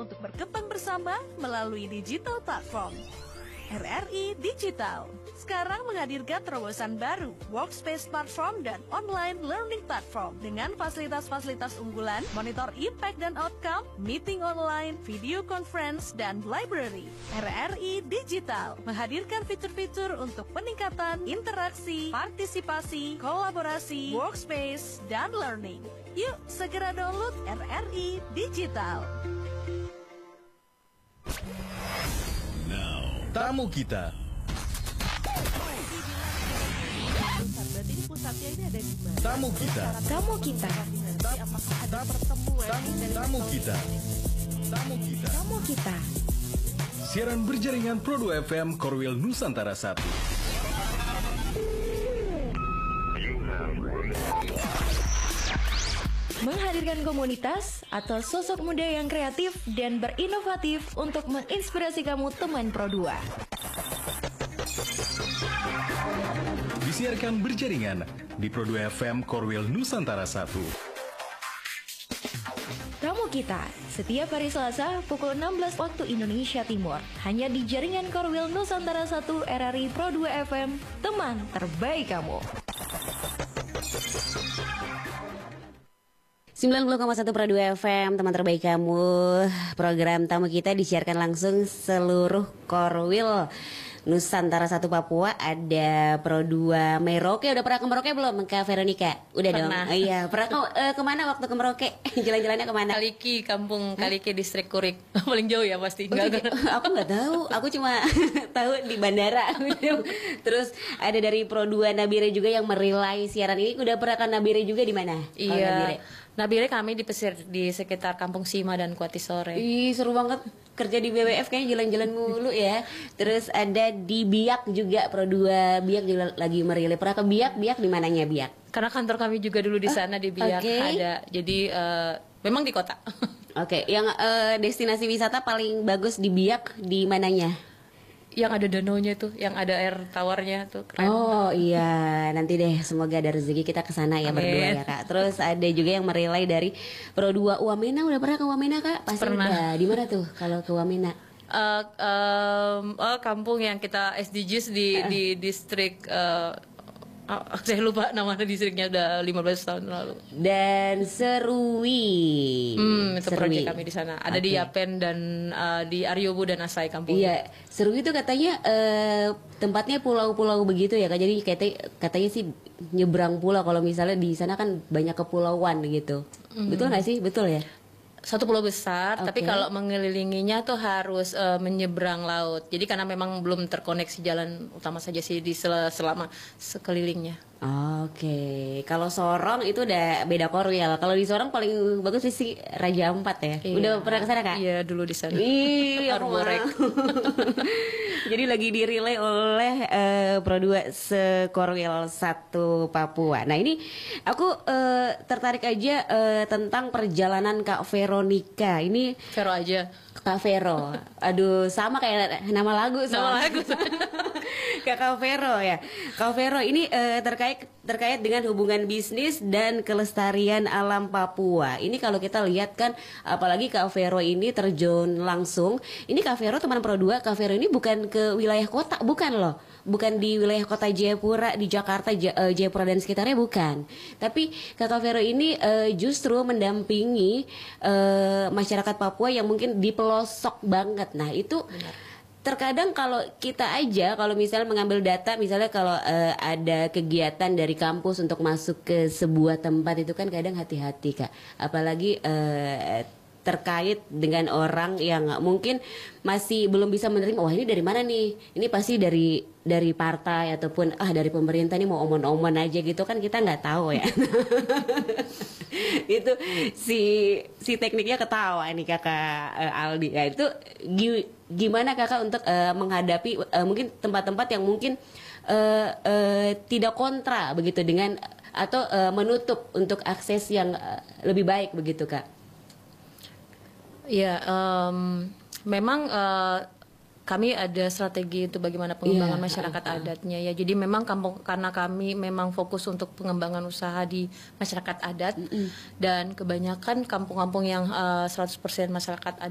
untuk berkembang bersama melalui digital platform. RRI Digital sekarang menghadirkan terobosan baru, workspace platform dan online learning platform dengan fasilitas-fasilitas unggulan, monitor impact dan outcome, meeting online, video conference, dan library. RRI Digital menghadirkan fitur-fitur untuk peningkatan interaksi, partisipasi, kolaborasi, workspace, dan learning. Yuk segera download RRI Digital. Tamu kita. Berarti ini pusatnya ini ada di mana? Tamu kita. Tamu kita. Apakah ada pertemuan? Tamu kita. Tamu kita. Tamu kita. Siaran berjaringan Pro 2 FM Korwil Nusantara 1. Menghadirkan komunitas atau sosok muda yang kreatif dan berinovatif untuk menginspirasi kamu teman Pro 2. Disiarkan berjaringan di Pro 2 FM Korwil Nusantara 1. Tamu kita, setiap hari Selasa pukul 16 waktu Indonesia Timur. Hanya di jaringan Korwil Nusantara 1 RRI Pro 2 FM, teman terbaik kamu. 90,1 Pro 2 FM, teman terbaik kamu. Program tamu kita disiarkan langsung seluruh Korwil Nusantara 1 Papua. Ada Pro 2 Merauke. Udah pernah ke Merauke belum, Kak Veronica? Udah Pernah. dong? Oh, iya. Pernah kemana waktu ke Merauke? Jalan-jalannya kemana? Kaliki, kampung Kaliki, distrik Kurik. Paling jauh ya pasti. Aku nggak tahu. Aku cuma tahu di bandara. Terus ada dari Pro 2 Nabire juga yang merilai siaran ini. Udah pernah ke Nabire juga di mana? Iya. Nabire kami di pesir di sekitar Kampung Sima dan Kuati Sore. Ih, seru banget kerja di BWF kayaknya jalan-jalan mulu ya. Terus ada di Biak juga, Pro 2 Biak juga lagi merilai. Pernah ke Biak? Biak di mananya Biak? Karena kantor kami juga dulu di sana di Biak ada. Jadi memang di kota. Oke, yang destinasi wisata paling bagus di Biak di mananya? Yang ada danaunya tuh, yang ada air tawarnya tuh keren. Oh iya, nanti deh semoga ada rezeki kita ke sana ya. Amin. Berdua ya Kak. Terus ada juga yang merilai dari Pro 2 Wamena. Udah pernah ke Wamena Kak? Pasti pernah. Udah. Di mana tuh kalau ke Wamena? Kampung yang kita SDGs di distrik saya lupa nama distriknya, udah 15 tahun lalu. Dan Serui. Itu proyek kami di sana. Ada di Yapen dan di Aryobu dan Asai kampung. Iya, Serui itu katanya tempatnya pulau-pulau begitu ya Kak. Jadi katanya sih nyebrang pulau, kalau misalnya di sana kan banyak kepulauan gitu. Betul nggak sih? Betul ya? Satu pulau besar, tapi kalau mengelilinginya tuh harus menyeberang laut. Jadi karena memang belum terkoneksi jalan utama saja sih di selama sekelilingnya. Oke. Kalau Sorong itu udah beda Korwil. Kalau di Sorong paling bagus sih Raja Ampat ya. Iya. Udah pernah ke sana Kak? Iya, dulu di sana. Iya, Arborek. Jadi lagi dirilai oleh Pro 2 se-Korwil 1 Papua. Nah ini aku tertarik aja tentang perjalanan Kak Veronica. Ini Vero aja. Kak Vero. Aduh, sama kayak nama lagu. Nama lagu. Kak Vero ya. Kak Vero ini terkait dengan hubungan bisnis dan kelestarian alam Papua. Ini kalau kita lihat kan, apalagi Kak Vero ini terjun langsung. Ini Kak Vero teman Pro 2, Kak Vero ini bukan ke wilayah kota, bukan loh. Bukan di wilayah kota Jayapura, di Jakarta, Jayapura dan sekitarnya, bukan. Tapi Kak Vero ini justru mendampingi masyarakat Papua yang mungkin di pelosok banget. Nah itu terkadang kalau kita aja, kalau misalnya mengambil data, misalnya kalau ada kegiatan dari kampus untuk masuk ke sebuah tempat itu kan kadang hati-hati Kak. Apalagi terkait dengan orang yang mungkin masih belum bisa menerima, wah ini dari mana nih, ini pasti dari partai ataupun dari pemerintah, nih mau omon-omon aja gitu kan, kita nggak tahu ya. Itu si tekniknya ketawa nih Kakak Aldi. Ya itu gimana Kakak untuk menghadapi mungkin tempat-tempat yang mungkin tidak kontra begitu dengan atau menutup untuk akses yang lebih baik begitu Kak? Ya, memang kami ada strategi untuk bagaimana pengembangan masyarakat adatnya ya. Jadi memang karena kami memang fokus untuk pengembangan usaha di masyarakat adat dan kebanyakan kampung-kampung yang 100% masyarakat adat